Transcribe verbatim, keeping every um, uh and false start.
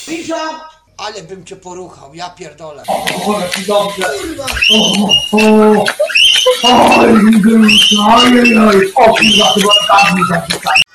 Cisza! Ale bym cię poruchał, ja pierdolę. O, jaki dobrze. Kurwa! O, o, oj, oj, oj, o kurwa, chyba tak mi zapisać.